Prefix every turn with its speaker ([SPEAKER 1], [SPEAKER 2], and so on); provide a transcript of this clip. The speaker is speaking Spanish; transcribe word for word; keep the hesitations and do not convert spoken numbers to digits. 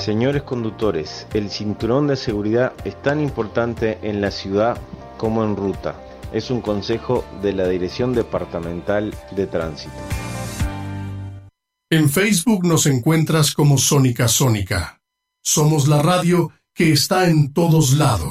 [SPEAKER 1] Señores conductores, el cinturón de seguridad es tan importante en la ciudad como en ruta. Es un consejo de la Dirección Departamental de Tránsito.
[SPEAKER 2] En Facebook nos encuentras como Sónica Sónica. Somos la radio que está en todos lados.